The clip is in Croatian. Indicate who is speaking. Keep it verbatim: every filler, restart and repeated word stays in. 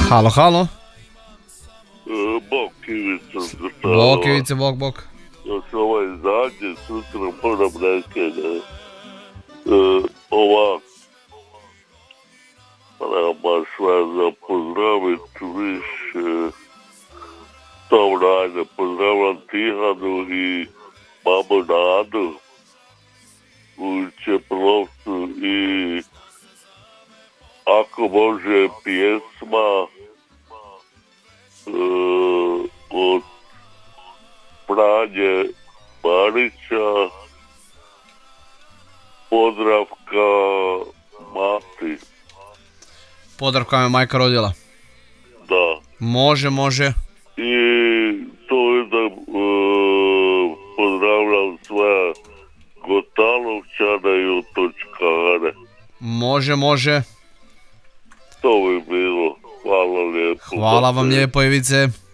Speaker 1: Halo, halo.
Speaker 2: Bok Ivica.
Speaker 1: Bok Ivice, bok, bok.
Speaker 2: Još ovaj zadnje sutra moram neke, ne. Ovak. Pa nema baš veze pozdraviti više. Tom rajde, pozdravljam Tihanu i mamu Nadu u Čeplovcu i ako može pjesma uh, od Franje Marića, Podravka mati.
Speaker 1: Podravka me majka rodila.
Speaker 2: Da.
Speaker 1: Može, može.
Speaker 2: I to je da uh, pozdravljam sve Gotalovčane i otočkare.
Speaker 1: Može, može.
Speaker 2: To bi bilo. Hvala lijepo.
Speaker 1: Hvala vam lijepo, Ivice.